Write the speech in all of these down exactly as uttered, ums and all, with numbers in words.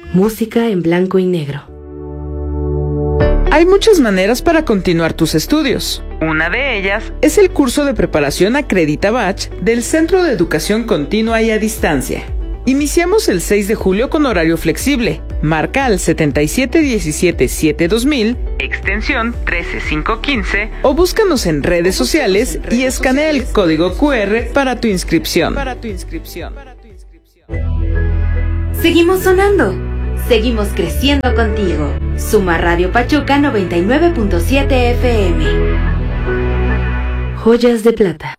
Música en blanco y negro. Hay muchas maneras para continuar tus estudios. Una de ellas es el curso de preparación Acredita Batch del Centro de Educación Continua y a Distancia. Iniciamos el seis de julio con horario flexible. Marca al setenta y siete diecisiete siete dos mil, extensión trece cinco quince, o búscanos en redes sociales y escanea el código cu erre para tu inscripción. Para tu inscripción. Seguimos sonando. Seguimos creciendo contigo. Suma Radio Pachuca noventa y nueve punto siete F M. Joyas de plata.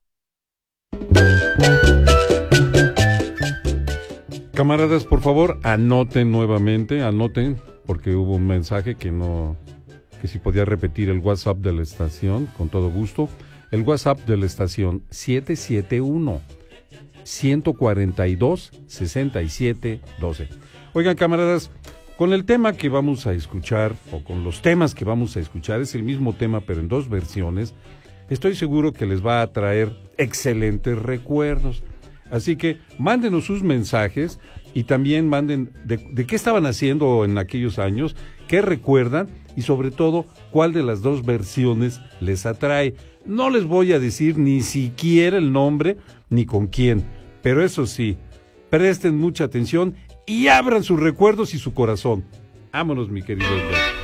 Camaradas, por favor, anoten nuevamente, anoten, porque hubo un mensaje que no, que si podía repetir el WhatsApp de la estación, con todo gusto. El WhatsApp de la estación siete siete uno, uno cuatro dos, seis siete uno dos. Oigan, camaradas, con el tema que vamos a escuchar, o con los temas que vamos a escuchar, es el mismo tema, pero en dos versiones. Estoy seguro que les va a traer excelentes recuerdos. Así que mándenos sus mensajes y también manden de, de qué estaban haciendo en aquellos años, qué recuerdan y sobre todo cuál de las dos versiones les atrae. No les voy a decir ni siquiera el nombre ni con quién, pero eso sí, presten mucha atención y abran sus recuerdos y su corazón. Vámonos, mi querido Jack.